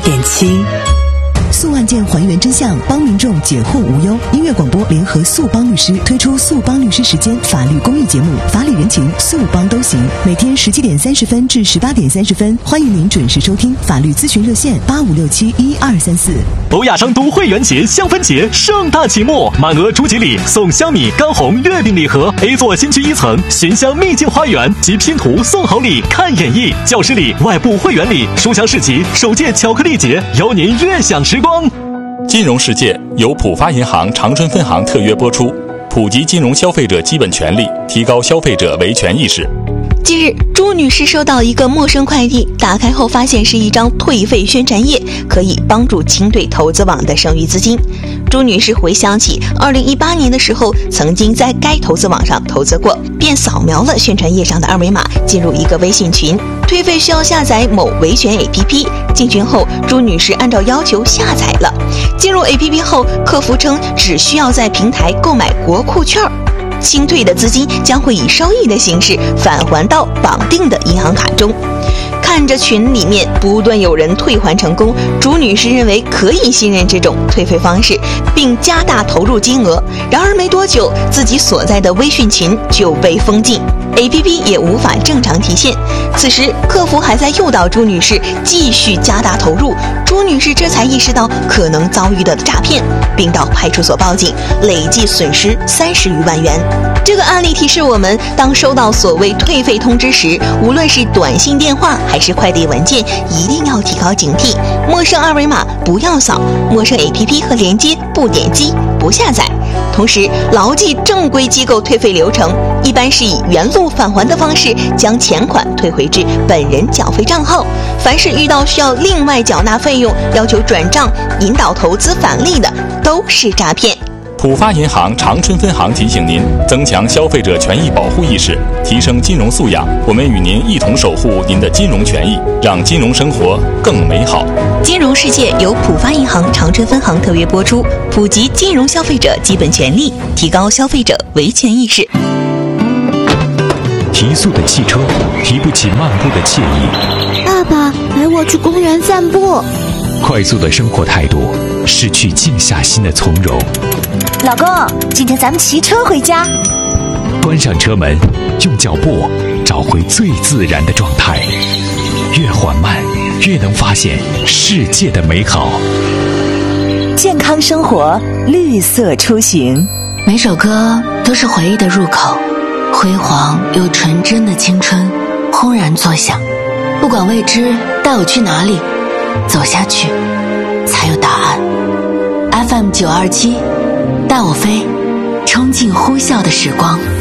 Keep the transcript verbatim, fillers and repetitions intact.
点七。速案件还原真相，帮民众解惑无忧。音乐广播联合速帮律师推出速帮律师时间法律公益节目，法理人情，速帮都行。每天十七点三十分至十八点三十分，欢迎您准时收听法律咨询热线八五六七一二三四。 欧亚商都会员节香氛节盛大启幕，满额初级礼送香米、干红月饼礼盒 ，A 座新区一层寻香秘境花园及拼图送好礼看演绎，教师礼、外部会员礼、书香市集首届巧克力节，邀您悦享时光。 金融世界由浦发银行长春分行特约播出，普及金融消费者基本权利，提高消费者维权意识。 近日，朱女士收到一个陌生快递，打开后发现是一张退费宣传页，可以帮助清退投资网的剩余资金。朱女士回想起二零一八年的时候，曾经在该投资网上投资过，便扫描了宣传页上的二维码，进入一个微信群。退费需要下载某维权 A P P， 进群后，朱女士按照要求下载了。进入 A P P 后，客服称只需要在平台购买国库券，清退的资金将会以收益的形式返还到绑定的银行卡中。看着群里面不断有人退还成功，朱女士认为可以信任这种退费方式，并加大投入金额。然而没多久，自己所在的微信群就被封禁， A P P 也无法正常提现。此时客服还在诱导朱女士继续加大投入，朱女士这才意识到可能遭遇的诈骗，并到派出所报警，累计损失三十余万元。这个案例提示我们，当收到所谓退费通知时，无论是短信电话还是快递文件，一定要提高警惕，陌生二维码不要扫，陌生 A P P 和连接不点击不下载。同时牢记正规机构退费流程，一般是以原路返还的方式将钱款退回至本人缴费账号。凡是遇到需要另外缴纳费用、要求转账、引导投资返利的，都是诈骗。 浦发银行长春分行提醒您，增强消费者权益保护意识，提升金融素养。我们与您一同守护您的金融权益，让金融生活更美好。 金融世界由浦发银行长春分行特约播出，普及金融消费者基本权利，提高消费者维权意识。 提速的汽车提不起漫步的惬意。 爸爸，陪我去公园散步。 快速的生活态度失去静下心的从容。 老公，今天咱们骑车回家。 关上车门，用脚步找回最自然的状态，越缓慢越能发现世界的美好。 健康生活，绿色出行。 每首歌都是回忆的入口，辉煌又纯真的青春轰然作响。不管未知带我去哪里，走下去才有答案。 F M 九二七，带我飞，冲进呼啸的时光。